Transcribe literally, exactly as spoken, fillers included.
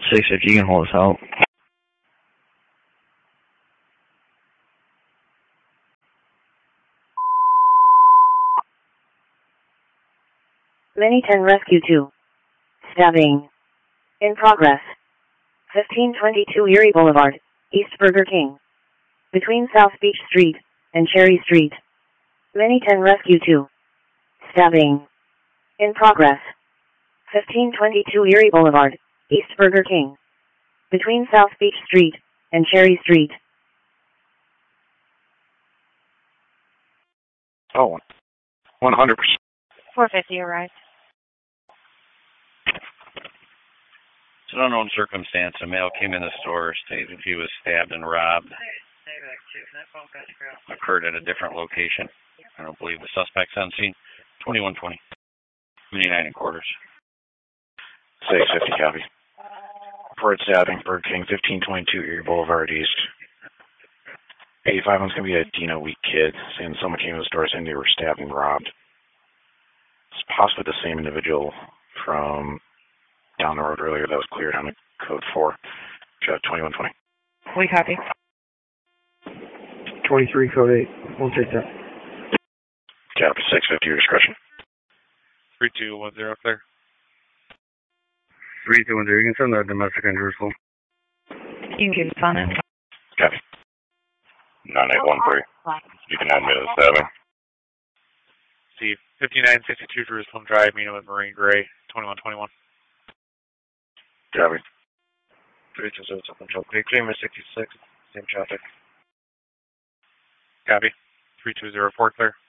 six fifty, you can hold us out. Mini ten Rescue two. Stabbing. In progress. fifteen twenty-two Erie Boulevard, East Burger King. Between South Beach Street and Cherry Street. Mini ten Rescue two. Stabbing. In progress. fifteen twenty-two Erie Boulevard, East Burger King. Between South Beach Street and Cherry Street. Oh, one hundred percent. four fifty arrived. It's an unknown circumstance. A male came in the store, stated he was stabbed and robbed. Occurred at a different location. I don't believe the suspect's on scene. twenty-one twenty. Mini nine and quarters. six fifty, copy. Report stabbing, Burger King, fifteen twenty-two Erie Boulevard East. eighty-five one's going to be a Dino Week kid, saying someone came to the store saying they were stabbed and robbed. It's possibly the same individual from down the road earlier that was cleared on the code four. twenty-one twenty. We copy. twenty-three, code eight. We'll take that. Copy, six fifty, your discretion. three two one zero, clear. three two one zero, you can send that domestic in Jerusalem. You can keep on it. Copy. nine eight one three. You can add me to the stabbing. See, fifty-nine sixty-two Jerusalem Drive, meeting with Marine Gray, twenty-one twenty-one. Copy. three two zero, Big Dreamer sixty-six, same traffic. Copy. three two zero four, clear.